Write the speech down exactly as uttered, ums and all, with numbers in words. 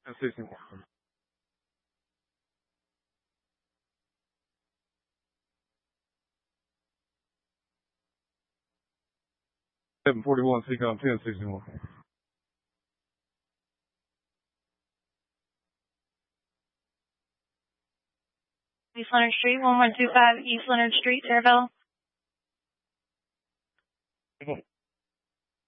ten sixty-one. seven forty-one, Seacom ten sixty-one. East Leonard Street, one one two five East Leonard Street, Terraville.